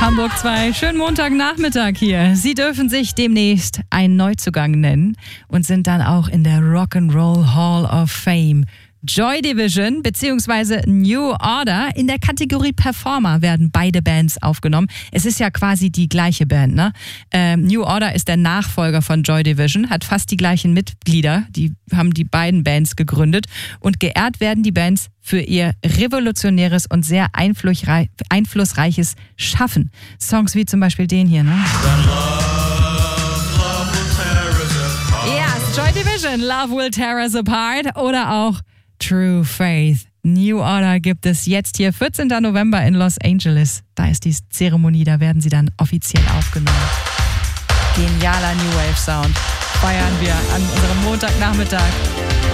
Hamburg 2, schönen Montagnachmittag hier. Sie dürfen sich demnächst einen Neuzugang nennen und sind dann auch in der Rock'n'Roll Hall of Fame. Joy Division bzw. New Order. In der Kategorie Performer werden beide Bands aufgenommen. Es ist ja quasi die gleiche Band, ne? New Order ist der Nachfolger von Joy Division, hat fast die gleichen Mitglieder. Die haben die beiden Bands gegründet. Und geehrt werden die Bands für ihr revolutionäres und sehr einflussreiches Schaffen. Songs wie zum Beispiel den hier, ne? Ja, Joy Division, Love Will Tear Us Apart oder auch True Faith. New Order gibt es jetzt hier, 14. November in Los Angeles. Da ist die Zeremonie, da werden sie dann offiziell aufgenommen. Genialer New Wave Sound feiern wir an unserem Montagnachmittag.